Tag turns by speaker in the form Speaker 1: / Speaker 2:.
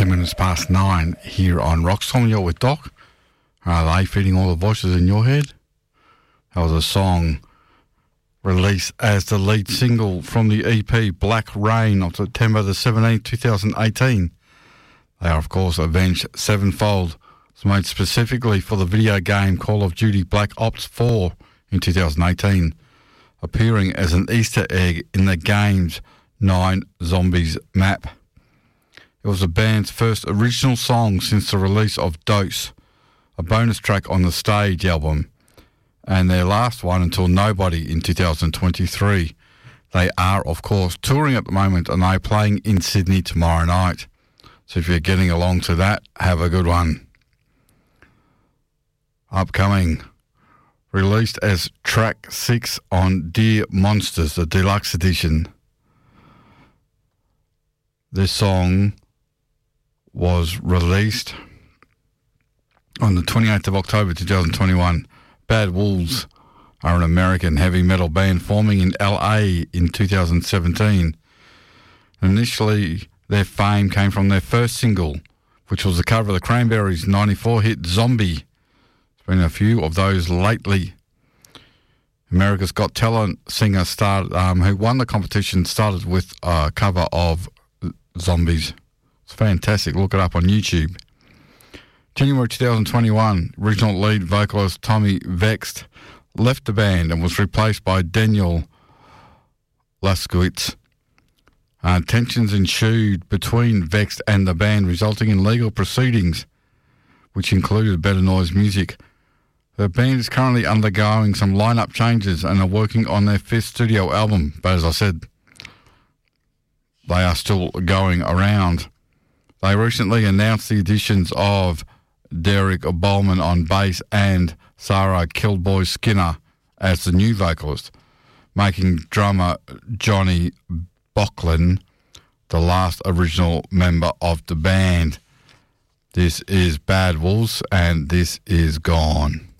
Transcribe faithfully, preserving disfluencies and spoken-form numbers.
Speaker 1: ten minutes past nine here on Rockstorm. You're with Doc. Are they feeding all the voices in your head? That was a song released as the lead single from the E P Black Rain on September the seventeenth, twenty eighteen. They are, of course, Avenged Sevenfold. It's made specifically for the video game Call of Duty Black Ops four in two thousand eighteen, appearing as an Easter egg in the game's Nine Zombies map. It was the band's first original song since the release of Dose, a bonus track on the Stage album, and their last one until Nobody in two thousand twenty-three. They are, of course, touring at the moment, and they're playing in Sydney tomorrow night. So if you're getting along to that, have a good one. Upcoming, released as track six on Dear Monsters, the deluxe edition. This song was released on the twenty-eighth of October two thousand twenty-one. Bad Wolves are an American heavy metal band forming in L A in two thousand seventeen. Initially, their fame came from their first single, which was the cover of the Cranberries' ninety-four hit Zombie. There's been a few of those lately. America's Got Talent singer started, um, who won the competition started with a cover of Zombies. It's fantastic. Look it up on YouTube. January twenty twenty-one, original lead vocalist Tommy Vext left the band and was replaced by Daniel Laskowitz. Uh, tensions ensued between Vext and the band, resulting in legal proceedings, which included Better Noise Music. The band is currently undergoing some lineup changes and are working on their fifth studio album, but as I said, they are still going around. They recently announced the additions of Derek Bowman on bass and Sarah Killboy Skinner as the new vocalist, making drummer Johnny Bocklin the last original member of the band. This is Bad Wolves, and this is Gone.